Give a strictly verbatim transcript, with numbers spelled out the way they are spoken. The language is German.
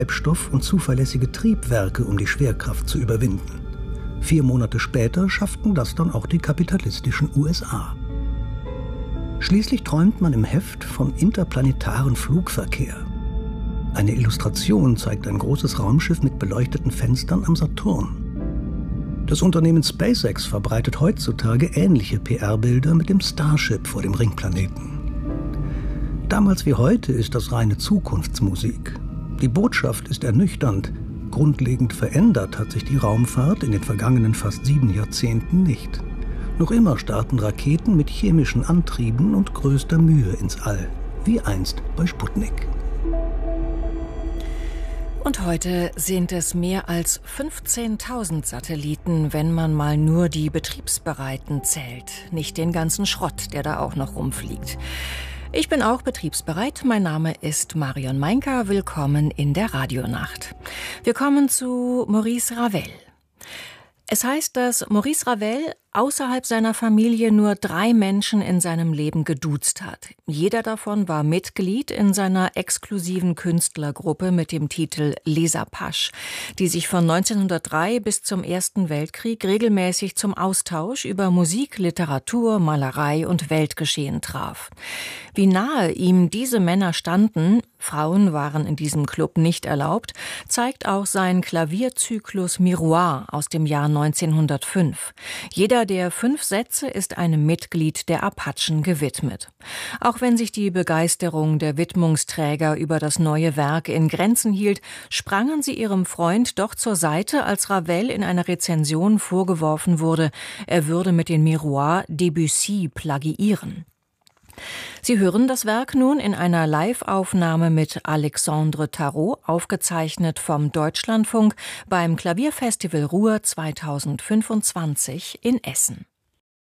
Treibstoff und zuverlässige Triebwerke, um die Schwerkraft zu überwinden. Vier Monate später schafften das dann auch die kapitalistischen U S A. Schließlich träumt man im Heft vom interplanetaren Flugverkehr. Eine Illustration zeigt ein großes Raumschiff mit beleuchteten Fenstern am Saturn. Das Unternehmen SpaceX verbreitet heutzutage ähnliche P R-Bilder mit dem Starship vor dem Ringplaneten. Damals wie heute ist das reine Zukunftsmusik. Die Botschaft ist ernüchternd. Grundlegend verändert hat sich die Raumfahrt in den vergangenen fast sieben Jahrzehnten nicht. Noch immer starten Raketen mit chemischen Antrieben und größter Mühe ins All, wie einst bei Sputnik. Und heute sind es mehr als fünfzehntausend Satelliten, wenn man mal nur die betriebsbereiten zählt. Nicht den ganzen Schrott, der da auch noch rumfliegt. Ich bin auch betriebsbereit. Mein Name ist Marion Meinka. Willkommen in der Radionacht. Wir kommen zu Maurice Ravel. Es heißt, dass Maurice Ravel außerhalb seiner Familie nur drei Menschen in seinem Leben geduzt hat. Jeder davon war Mitglied in seiner exklusiven Künstlergruppe mit dem Titel Les Apaches, die sich von neunzehnhundertdrei bis zum Ersten Weltkrieg regelmäßig zum Austausch über Musik, Literatur, Malerei und Weltgeschehen traf. Wie nahe ihm diese Männer standen, Frauen waren in diesem Club nicht erlaubt, zeigt auch sein Klavierzyklus Miroir aus dem Jahr neunzehnhundertfünf. Jeder der fünf Sätze ist einem Mitglied der Apachen gewidmet. Auch wenn sich die Begeisterung der Widmungsträger über das neue Werk in Grenzen hielt, sprangen sie ihrem Freund doch zur Seite, als Ravel in einer Rezension vorgeworfen wurde, er würde mit den Miroirs Debussy plagiieren. Sie hören das Werk nun in einer Live-Aufnahme mit Alexandre Tarot, aufgezeichnet vom Deutschlandfunk beim Klavierfestival Ruhr zweitausendfünfundzwanzig in Essen.